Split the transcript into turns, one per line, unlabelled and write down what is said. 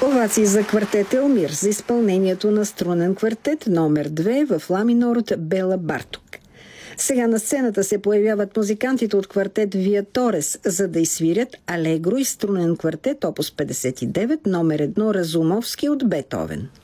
Овации за квартет Елмир за изпълнението на струнен квартет номер 2 в ла минор от Бела Барток. Сега на сцената се появяват музикантите от квартет Вия Торес, за да изсвирят Алегро и струнен квартет опус 59 номер 1 Разумовски от Бетовен.